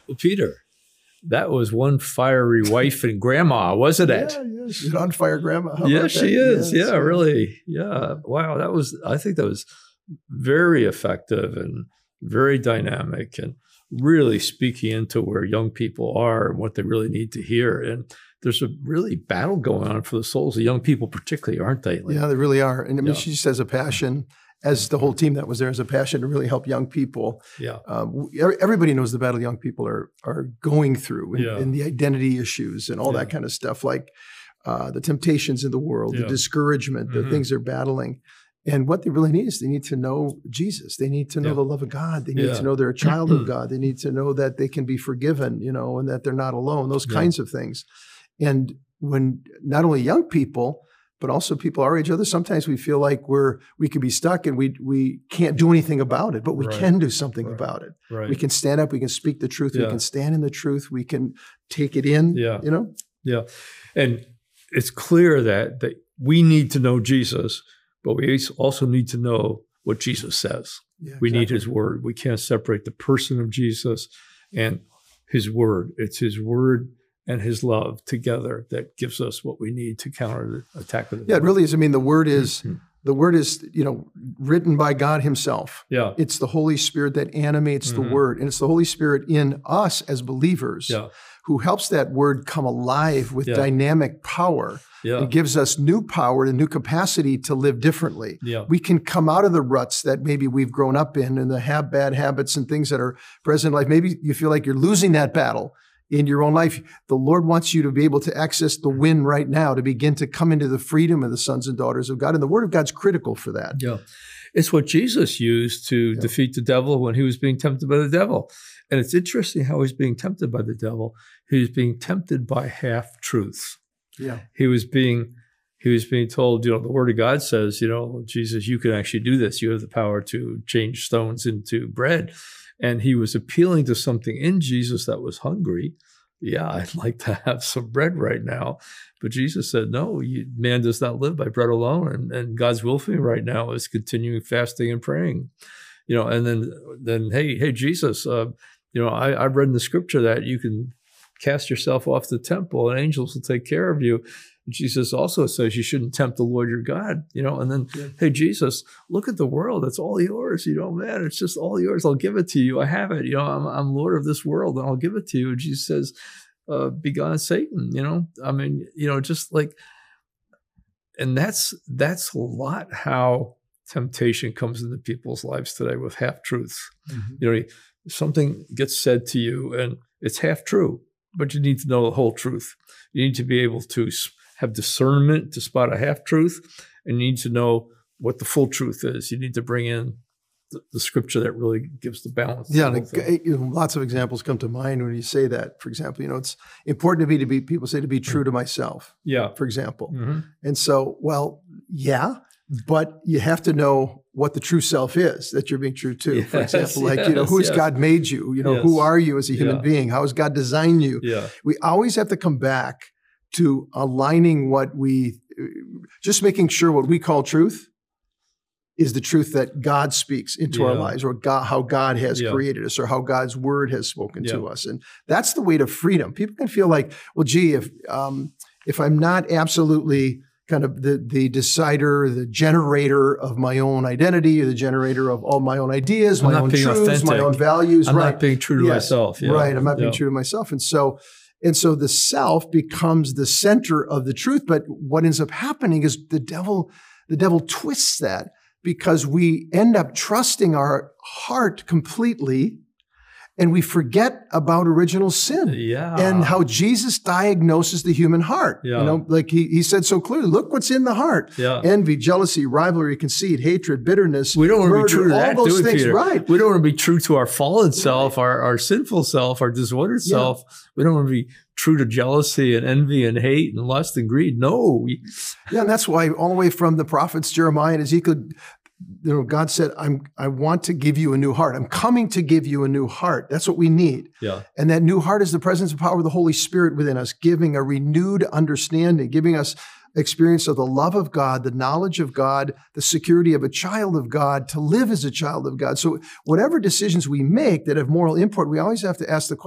Peter, that was one fiery wife and grandma, wasn't it? Yeah, she's an on fire grandma. Yes, she is. Yes, yeah, really. Yeah. Wow. I think that was very effective and very dynamic and really speaking into where young people are and what they really need to hear. And there's a really battle going on for the souls of young people, particularly, aren't they? Yeah, they really are. And I mean, she just has a passion, as the whole team that was there has a passion to really help young people. Yeah. Everybody knows the battle young people are going through and the identity issues and all that kind of stuff, like the temptations in the world, the discouragement, the things they're battling. And what they really need is they need to know Jesus. They need to know the love of God. They need to know they're a child of God. They need to know that they can be forgiven, and that they're not alone, those kinds of things. And when not only young people, but also people our age, others, sometimes we feel like we could be stuck and we can't do anything about it, but we can do something about it. Right. We can stand up, we can speak the truth, we can stand in the truth, we can take it in, Yeah. And it's clear that we need to know Jesus, but we also need to know what Jesus says. Yeah, we need his word. We can't separate the person of Jesus and his word. It's his word and his love together that gives us what we need to counter the attack of the it really is. I mean, the word is written by God himself. Yeah. It's the Holy Spirit that animates the word. And it's the Holy Spirit in us as believers who helps that word come alive with dynamic power and gives us new power and new capacity to live differently. Yeah. We can come out of the ruts that maybe we've grown up in and the bad habits and things that are present in life. Maybe you feel like you're losing that battle in your own life. The Lord wants you to be able to access the win right now, to begin to come into the freedom of the sons and daughters of God. And the word of God's critical for that. Yeah. It's what Jesus used to defeat the devil when he was being tempted by the devil. And it's interesting how he's being tempted by the devil. He was being tempted by half-truths. Yeah. He was being told, the word of God says, Jesus, you can actually do this. You have the power to change stones into bread. And he was appealing to something in Jesus that was hungry. Yeah, I'd like to have some bread right now. But Jesus said, no, man does not live by bread alone. And God's will for me right now is continuing fasting and praying. And then hey, Jesus, I've read in the scripture that you can cast yourself off the temple and angels will take care of you. Jesus also says you shouldn't tempt the Lord your God, and then, hey, Jesus, look at the world. It's all yours, man, it's just all yours. I'll give it to you. I have it. I'm Lord of this world and I'll give it to you. And Jesus says, be gone, Satan, just like, and that's a lot how temptation comes into people's lives today with half-truths. Something gets said to you and it's half true, but you need to know the whole truth. You need to be able to have discernment to spot a half-truth, and you need to know what the full truth is. You need to bring in the scripture that really gives the balance. Yeah, lots of examples come to mind when you say that. For example, it's important to be people say to be true to myself. Yeah. For example. And so, but you have to know what the true self is that you're being true to. Yes, for example, who has God made you? Who are you as a human being? How has God designed you? Yeah. We always have to come back to aligning just making sure what we call truth is the truth that God speaks into our lives, or how God has created us, or how God's word has spoken to us. And that's the way to freedom. People can feel like, well, gee, if I'm not absolutely kind of the decider, the generator of my own identity, or the generator of all my own ideas, my own truths, authentic. My own values. I'm not being true to myself. Yeah. Right, I'm not being true to myself. And so the self becomes the center of the truth. But what ends up happening is the devil twists that, because we end up trusting our heart completely, and we forget about original sin and how Jesus diagnoses the human heart. Like he said so clearly, look what's in the heart. Envy, jealousy, rivalry, conceit, hatred, bitterness. We don't want to be true to that, all those do we, things, Peter? right? We don't want to be true to our fallen self, our sinful self, our disordered self. We don't want to be true to jealousy and envy and hate and lust and greed. No. Yeah, and that's why all the way from the prophets Jeremiah and Ezekiel, God said, I want to give you a new heart. I'm coming to give you a new heart. That's what we need. Yeah. And that new heart is the presence and power of the Holy Spirit within us, giving a renewed understanding, giving us experience of the love of God, the knowledge of God, the security of a child of God, to live as a child of God. So whatever decisions we make that have moral import, we always have to ask the question,